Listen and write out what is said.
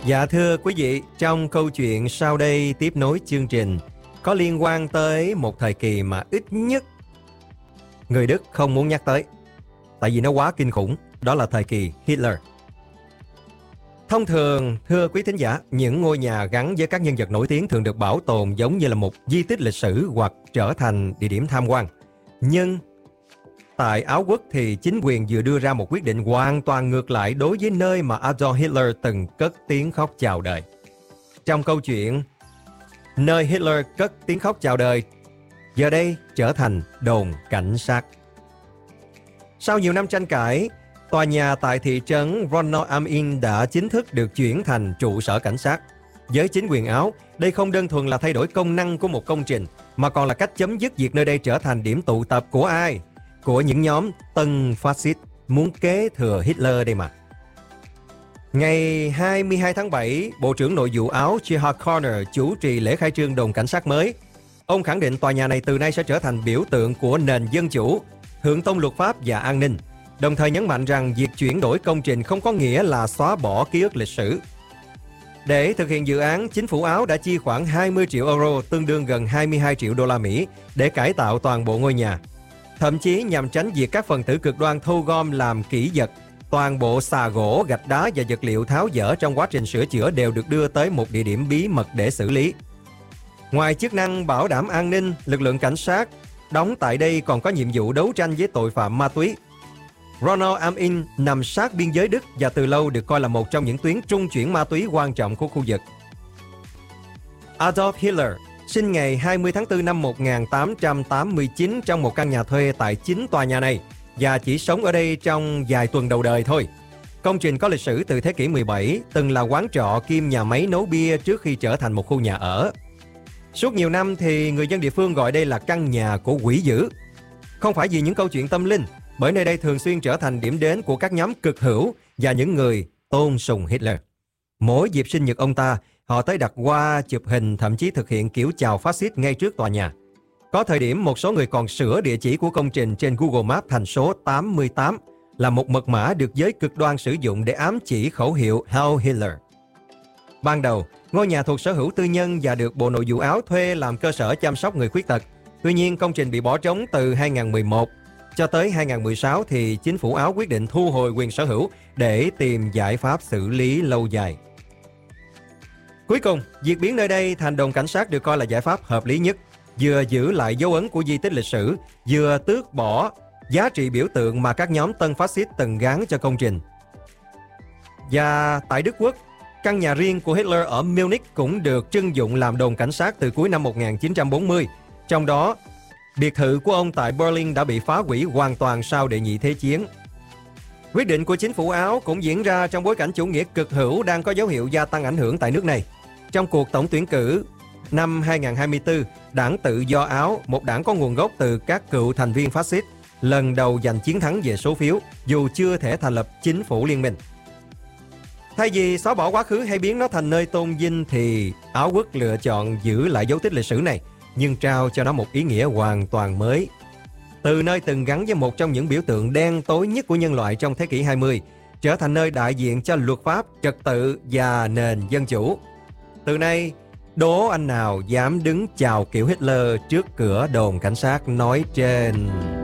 Dạ thưa quý vị, trong câu chuyện sau đây tiếp nối chương trình có liên quan tới một thời kỳ mà ít nhất người Đức không muốn nhắc tới, tại vì nó quá kinh khủng, đó là thời kỳ Hitler. Thông thường, thưa quý thính giả, những ngôi nhà gắn với các nhân vật nổi tiếng thường được bảo tồn giống như là một di tích lịch sử hoặc trở thành địa điểm tham quan. Nhưng tại Áo Quốc thì chính quyền vừa đưa ra một quyết định hoàn toàn ngược lại đối với nơi mà Adolf Hitler từng cất tiếng khóc chào đời. Trong câu chuyện, nơi Hitler cất tiếng khóc chào đời giờ đây trở thành đồn cảnh sát. Sau nhiều năm tranh cãi, tòa nhà tại thị trấn Ronno am Inn đã chính thức được chuyển thành trụ sở cảnh sát. Với chính quyền Áo, đây không đơn thuần là thay đổi công năng của một công trình, mà còn là cách chấm dứt việc nơi đây trở thành điểm tụ tập của ai? Của những nhóm tân phát xít muốn kế thừa Hitler đây mà. Ngày 22 tháng 7, Bộ trưởng Nội vụ Áo Gerhard Körner chủ trì lễ khai trương đồn cảnh sát mới. Ông khẳng định tòa nhà này từ nay sẽ trở thành biểu tượng của nền dân chủ, thượng tôn luật pháp và an ninh, đồng thời nhấn mạnh rằng việc chuyển đổi công trình không có nghĩa là xóa bỏ ký ức lịch sử. Để thực hiện dự án, chính phủ Áo đã chi khoảng 20 triệu euro, tương đương gần 22 triệu đô la Mỹ, để cải tạo toàn bộ ngôi nhà. Thậm chí nhằm tránh việc các phần tử cực đoan thu gom làm kỹ vật, toàn bộ xà gỗ, gạch đá và vật liệu tháo dỡ trong quá trình sửa chữa đều được đưa tới một địa điểm bí mật để xử lý. Ngoài chức năng bảo đảm an ninh, lực lượng cảnh sát đóng tại đây còn có nhiệm vụ đấu tranh với tội phạm ma túy. Ronno am Inn nằm sát biên giới Đức và từ lâu được coi là một trong những tuyến trung chuyển ma túy quan trọng của khu vực. Adolf Hitler sinh ngày 20 tháng 4 năm 1889 trong một căn nhà thuê tại chính tòa nhà này và chỉ sống ở đây trong vài tuần đầu đời thôi. Công trình có lịch sử từ thế kỷ 17, từng là quán trọ kiêm nhà máy nấu bia trước khi trở thành một khu nhà ở. Suốt nhiều năm thì người dân địa phương gọi đây là căn nhà của quỷ dữ. Không phải vì những câu chuyện tâm linh, bởi nơi đây thường xuyên trở thành điểm đến của các nhóm cực hữu và những người tôn sùng Hitler. Mỗi dịp sinh nhật ông ta, họ tới đặt hoa, chụp hình, thậm chí thực hiện kiểu chào phát xít ngay trước tòa nhà. Có thời điểm một số người còn sửa địa chỉ của công trình trên Google Maps thành số 88, là một mật mã được giới cực đoan sử dụng để ám chỉ khẩu hiệu Heil Hitler. Ban đầu, ngôi nhà thuộc sở hữu tư nhân và được Bộ Nội vụ Áo thuê làm cơ sở chăm sóc người khuyết tật. Tuy nhiên, công trình bị bỏ trống từ 2011. Cho tới 2016 thì chính phủ Áo quyết định thu hồi quyền sở hữu để tìm giải pháp xử lý lâu dài. Cuối cùng, việc biến nơi đây thành đồn cảnh sát được coi là giải pháp hợp lý nhất, vừa giữ lại dấu ấn của di tích lịch sử, vừa tước bỏ giá trị biểu tượng mà các nhóm tân phát xít từng gán cho công trình. Và tại Đức Quốc, căn nhà riêng của Hitler ở Munich cũng được trưng dụng làm đồn cảnh sát từ cuối năm 1940. Trong đó, biệt thự của ông tại Berlin đã bị phá hủy hoàn toàn sau Đệ nhị Thế chiến. Quyết định của chính phủ Áo cũng diễn ra trong bối cảnh chủ nghĩa cực hữu đang có dấu hiệu gia tăng ảnh hưởng tại nước này. Trong cuộc tổng tuyển cử năm 2024, Đảng Tự do Áo, một đảng có nguồn gốc từ các cựu thành viên phát xít, lần đầu giành chiến thắng về số phiếu, dù chưa thể thành lập chính phủ liên minh. Thay vì xóa bỏ quá khứ hay biến nó thành nơi tôn vinh thì Áo Quốc lựa chọn giữ lại dấu tích lịch sử này, nhưng trao cho nó một ý nghĩa hoàn toàn mới. Từ nơi từng gắn với một trong những biểu tượng đen tối nhất của nhân loại trong thế kỷ 20, trở thành nơi đại diện cho luật pháp, trật tự và nền dân chủ. Từ nay, đố anh nào dám đứng chào kiểu Hitler trước cửa đồn cảnh sát nói trên.